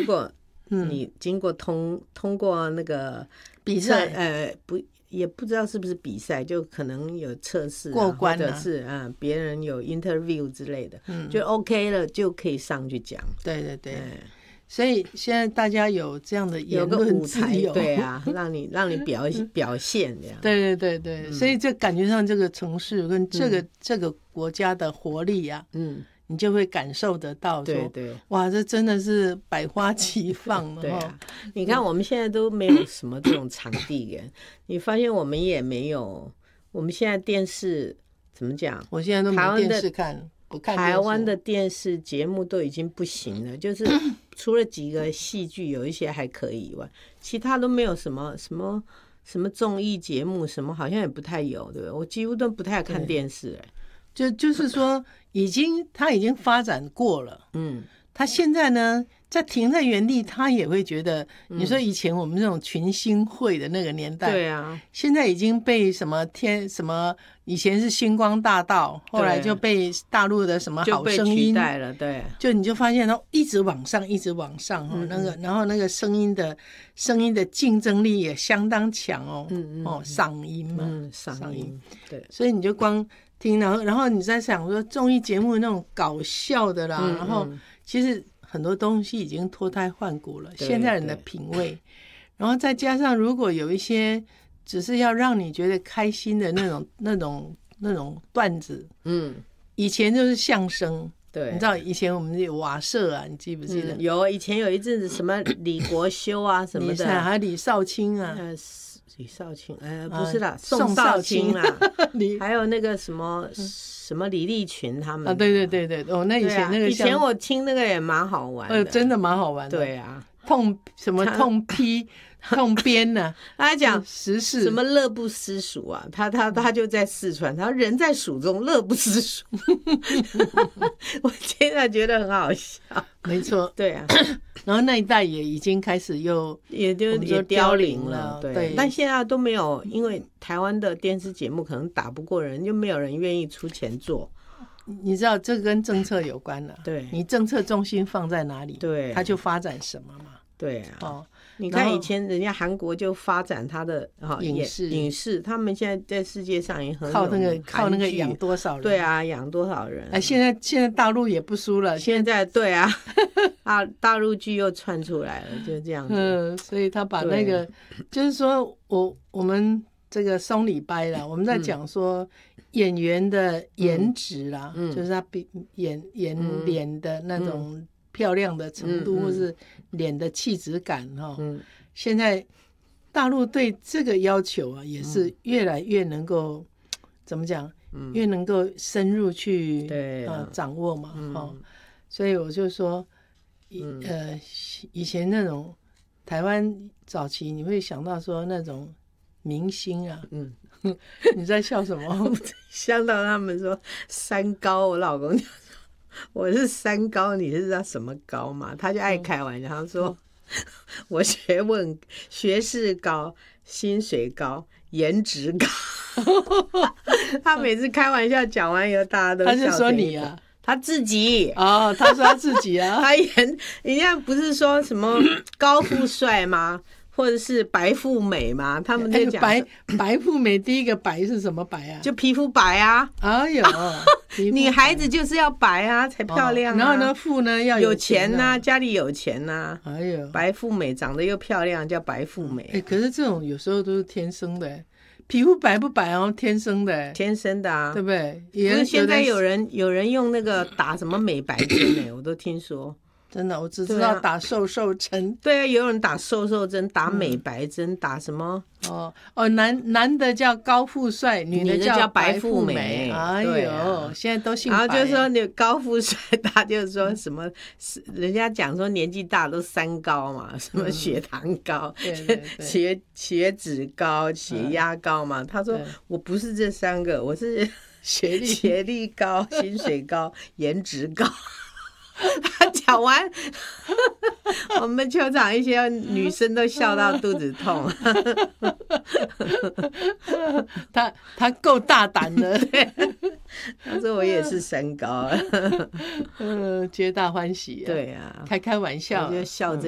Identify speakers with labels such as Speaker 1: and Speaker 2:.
Speaker 1: 你经过通过那个
Speaker 2: 比赛，
Speaker 1: 也不知道是不是比赛，就可能有测试
Speaker 2: 过关
Speaker 1: 或者是别人有 interview 之类的，就 OK 了，就可以上去讲。
Speaker 2: 对对对。所以现在大家有这样的言论自由，
Speaker 1: 对啊，让你表现这样。
Speaker 2: 对对对对，所以这感觉上这个城市跟这个国家的活力啊，你就会感受得到说，
Speaker 1: 对对，
Speaker 2: 哇，这真的是百花齐放了。
Speaker 1: 对啊，你看我们现在都没有什么这种场地人，你发现我们也没有，我们现在电视怎么讲？
Speaker 2: 我现在都没电视看。
Speaker 1: 台湾的电视节目都已经不行了，就是除了几个戏剧有一些还可以以外，其他都没有什么综艺节目，什么好像也不太有，对不对？我几乎都不太看电视，
Speaker 2: 就是说他已经发展过了，他现在呢在停在原地，他也会觉得，你说以前我们这种群星会的那个年代，
Speaker 1: 对啊，
Speaker 2: 现在已经被什么以前是星光大道，后来就被大陆的什么好声音
Speaker 1: 取代了，对，
Speaker 2: 就你就发现它一直往上，然后那个声音的竞争力也相当强嗓音嘛，
Speaker 1: 嗓音，对，
Speaker 2: 所以你就光听，然后你在想说综艺节目那种搞笑的啦，然后其实很多东西已经脱胎换骨了，现在人的品味，然后再加上如果有一些只是要让你觉得开心的那种段子，以前就是相声，对，你知道以前我们有瓦舍啊，你记不记得？
Speaker 1: 有，以前有一阵子什么李国修啊什么的，
Speaker 2: 还有李少卿啊，
Speaker 1: 李少卿，不是啦，宋少卿啦，还有那个什么李立群他们
Speaker 2: 啊，对，那以前那个
Speaker 1: 以前我听那个也蛮好玩的，
Speaker 2: 真的蛮好玩的，
Speaker 1: 对啊，
Speaker 2: 痛批。痛编呢，
Speaker 1: 他讲
Speaker 2: 时事
Speaker 1: 什么乐不思蜀啊，他就在四川，他人在蜀中乐不思蜀，我现在觉得很好笑，
Speaker 2: 没错，
Speaker 1: 对啊，
Speaker 2: 然后那一代也已经开始也
Speaker 1: 凋零了，对，但现在都没有，因为台湾的电视节目可能打不过人，就没有人愿意出钱做。
Speaker 2: 你知道这个跟政策有关了，
Speaker 1: 对，
Speaker 2: 你政策重心放在哪里，
Speaker 1: 对，
Speaker 2: 它就发展什么嘛，
Speaker 1: 对啊，你看以前人家韩国就发展他的影视，他们现在在世界上也很
Speaker 2: 靠那个养多少人，
Speaker 1: 对啊，养多少人，
Speaker 2: 现在大陆也不输了，
Speaker 1: 现在对啊，大陆剧又窜出来了，就这样子，
Speaker 2: 所以他把那个就是说我们这个松里掰啦，我们在讲说演员的颜值啦，就是他演脸的那种漂亮的程度，或是脸的气质感现在大陆对这个要求啊，也是越来越能够怎么讲，越能够深入去掌握嘛，所以我就说以前那种台湾早期你会想到说那种明星啊，你在笑什么？
Speaker 1: 想到他们说三高，我老公就说我是三高，你是知道什么高吗？他就爱开玩笑，他说我学识高，薪水高，颜值高。他每次开玩笑讲完以后，大家都笑。
Speaker 2: 他就说你啊，
Speaker 1: 他自己
Speaker 2: 他说他自己啊，
Speaker 1: 人家不是说什么高富帅吗？或者是白富美嘛，他们就讲
Speaker 2: 白富美，第一个白是什么白啊？
Speaker 1: 就皮肤白啊！
Speaker 2: 哎呦，
Speaker 1: 女孩子就是要白啊，才漂亮啊。
Speaker 2: 然后呢，富呢要
Speaker 1: 有钱啊，家里有钱啊。
Speaker 2: 哎呦，
Speaker 1: 白富美长得又漂亮，叫白富美。
Speaker 2: 可是这种有时候都是天生的，皮肤白不白天生的，
Speaker 1: 天生的啊，
Speaker 2: 对不对？
Speaker 1: 不是现在有人用那个打什么美白针我都听说。
Speaker 2: 真的，我只知道打瘦瘦针。
Speaker 1: 对啊，有人打瘦瘦针，打美白针，打什么？
Speaker 2: 男的叫高富帅，女的叫白富美。哎呦，现在都姓白。
Speaker 1: 然后就说你高富帅，他就说什么，人家讲说年纪大都三高嘛，什么血糖高、血脂高、血压高嘛。他说我不是这三个，我是学历高、薪水高、颜值高。他讲完，我们球场一些女生都笑到肚子痛。
Speaker 2: 他够大胆的，
Speaker 1: 他说我也是三高，
Speaker 2: 皆大欢喜。
Speaker 1: 对啊，
Speaker 2: 开玩笑，
Speaker 1: 我就笑着。